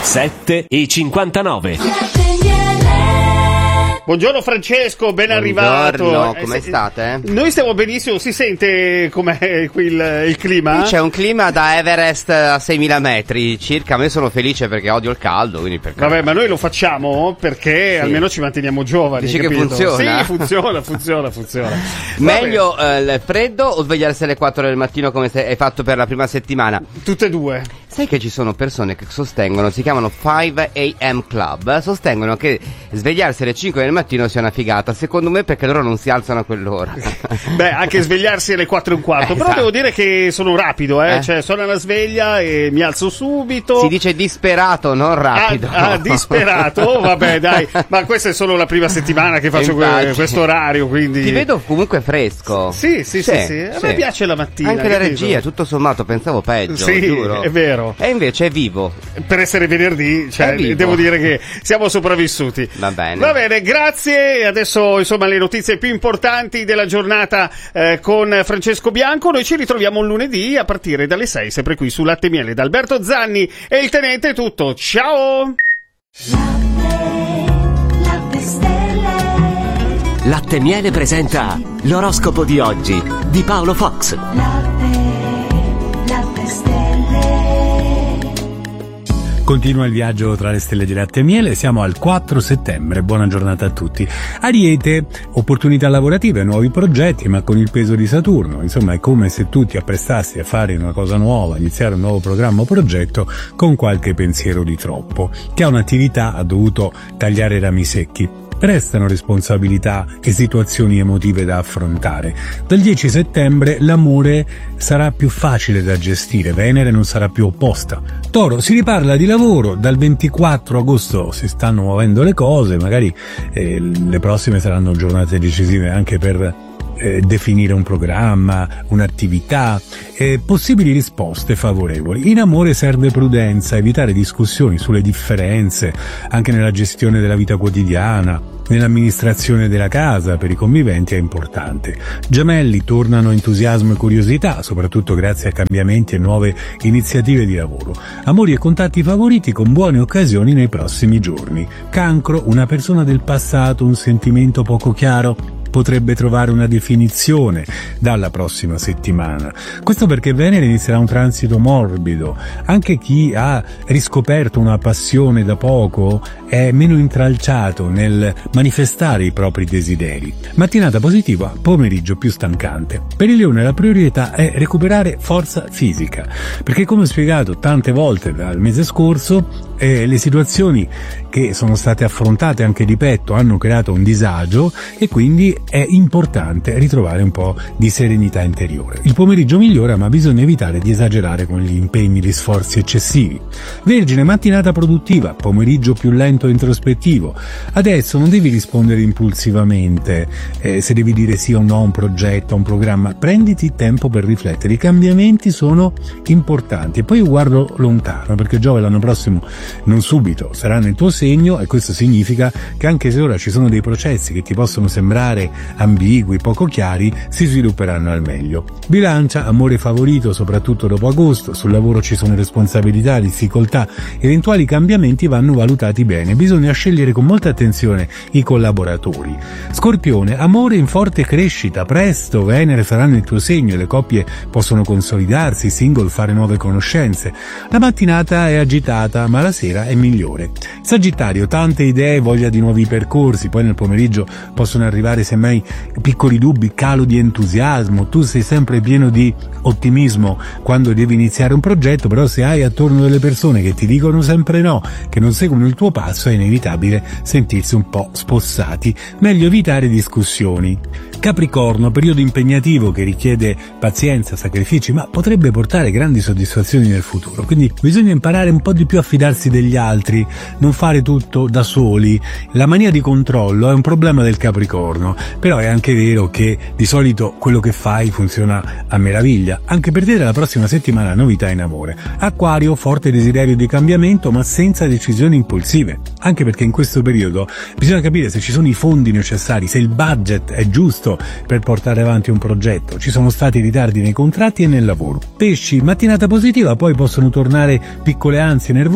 7:59. Buongiorno Francesco, ben arrivato. Buongiorno, come state? Noi stiamo benissimo, si sente com'è qui il clima? C'è un clima da Everest a 6.000 metri circa, a me sono felice perché odio il caldo, quindi perché... Vabbè, ma noi lo facciamo perché almeno ci manteniamo giovani. Dici capito? Che funziona? Sì, funziona. Meglio il freddo o svegliarsi alle 4 del mattino come hai fatto per la prima settimana? Tutte e due. Sai che ci sono persone che sostengono, si chiamano 5 AM Club, sostengono che svegliarsi alle 5 del mattino sia una figata. Secondo me perché loro non si alzano a quell'ora. Beh, anche svegliarsi alle 4:15. Però devo dire che sono rapido, Cioè suona la sveglia e mi alzo subito. Si dice disperato, non rapido. Disperato? Vabbè, dai. Ma questa è solo la prima settimana che faccio questo orario, quindi... Ti vedo comunque fresco. Sì. A me piace la mattina. Anche la regia, tutto sommato, pensavo peggio, sì, giuro. È vero. E invece è vivo. Per essere venerdì, devo dire che siamo sopravvissuti. Va bene, grazie. Adesso insomma le notizie più importanti della giornata con Francesco Bianco. Noi ci ritroviamo lunedì a partire dalle 6, sempre qui su Latte Miele. Da Alberto Zanni e il tenente è tutto. Ciao! Latte Miele presenta l'oroscopo di oggi di Paolo Fox. Continua il viaggio tra le stelle di Latte e Miele, siamo al 4 settembre, buona giornata a tutti. Ariete, opportunità lavorative, nuovi progetti, ma con il peso di Saturno, insomma è come se tu ti apprestassi a fare una cosa nuova, iniziare un nuovo programma o progetto con qualche pensiero di troppo. Chi ha un'attività ha dovuto tagliare i rami secchi. Restano responsabilità e situazioni emotive da affrontare. Dal 10 settembre l'amore sarà più facile da gestire, Venere non sarà più opposta. Toro, si riparla di lavoro, dal 24 agosto si stanno muovendo le cose, magari le prossime saranno giornate decisive anche per definire un programma, un'attività, possibili risposte favorevoli. In amore serve prudenza, evitare discussioni sulle differenze, anche nella gestione della vita quotidiana, nell'amministrazione della casa, per i conviventi è importante. Gemelli, tornano entusiasmo e curiosità, soprattutto grazie a cambiamenti e nuove iniziative di lavoro. Amori e contatti favoriti con buone occasioni nei prossimi giorni. Cancro, una persona del passato, un sentimento poco chiaro, potrebbe trovare una definizione dalla prossima settimana. Questo perché Venere inizierà un transito morbido. Anche chi ha riscoperto una passione da poco è meno intralciato nel manifestare i propri desideri. Mattinata positiva, pomeriggio più stancante. Per il Leone la priorità è recuperare forza fisica, perché come ho spiegato tante volte dal mese scorso, le situazioni che sono state affrontate anche di petto hanno creato un disagio e quindi è importante ritrovare un po' di serenità interiore. Il pomeriggio migliora, ma bisogna evitare di esagerare con gli impegni, gli sforzi eccessivi. Vergine, mattinata produttiva, pomeriggio più lento e introspettivo. Adesso non devi rispondere impulsivamente, se devi dire sì o no a un progetto, a un programma, prenditi tempo per riflettere. I cambiamenti sono importanti e poi guardo lontano, perché Giove l'anno prossimo non subito sarà nel tuo segno e questo significa che anche se ora ci sono dei processi che ti possono sembrare ambigui, poco chiari, si svilupperanno al meglio. Bilancia, amore favorito soprattutto dopo agosto, sul lavoro ci sono responsabilità, difficoltà, eventuali cambiamenti vanno valutati bene, bisogna scegliere con molta attenzione i collaboratori. Scorpione, amore in forte crescita, presto Venere sarà nel tuo segno e le coppie possono consolidarsi, single fare nuove conoscenze. La mattinata è agitata ma la sera è migliore. Sagittario, tante idee, voglia di nuovi percorsi, poi nel pomeriggio possono arrivare semmai piccoli dubbi, calo di entusiasmo, tu sei sempre pieno di ottimismo quando devi iniziare un progetto, però se hai attorno delle persone che ti dicono sempre no, che non seguono il tuo passo, è inevitabile sentirsi un po' spossati, meglio evitare discussioni. Capricorno, periodo impegnativo che richiede pazienza, sacrifici, ma potrebbe portare grandi soddisfazioni nel futuro, quindi bisogna imparare un po' di più a fidarsi degli altri, non fare tutto da soli. La mania di controllo è un problema del Capricorno, però è anche vero che di solito quello che fai funziona a meraviglia. Anche per te la prossima settimana novità in amore. Acquario, forte desiderio di cambiamento ma senza decisioni impulsive, anche perché in questo periodo bisogna capire se ci sono i fondi necessari, se il budget è giusto per portare avanti un progetto. Ci sono stati ritardi nei contratti e nel lavoro. Pesci, mattinata positiva, poi possono tornare piccole ansie e nervosismo.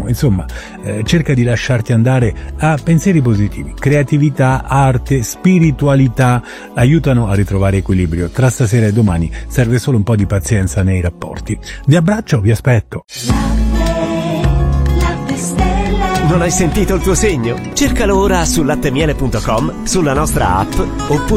Insomma, cerca di lasciarti andare a pensieri positivi. Creatività, arte, spiritualità aiutano a ritrovare equilibrio. Tra stasera e domani serve solo un po' di pazienza nei rapporti. Vi abbraccio, vi aspetto. Non hai sentito il tuo segno? Cercalo ora su lattemiele.com, sulla nostra app oppure